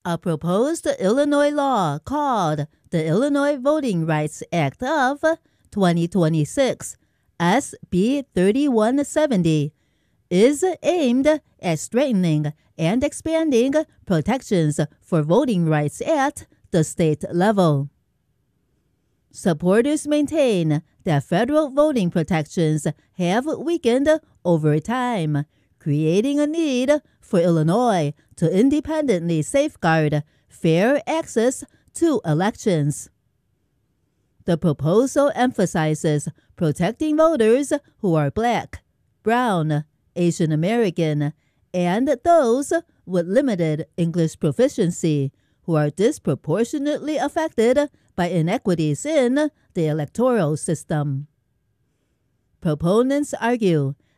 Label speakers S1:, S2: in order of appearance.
S1: A proposed Illinois law called the Illinois Voting Rights Act of 2026, SB 3170, is aimed at strengthening and expanding protections for voting rights at the state level. Supporters maintain that federal voting protections have weakened over time, creating a need for Illinois to independently safeguard fair access to elections. The proposal emphasizes protecting voters who are Black, Brown, Asian American, and those with limited English proficiency who are disproportionately affected by inequities in the electoral system. Proponents argue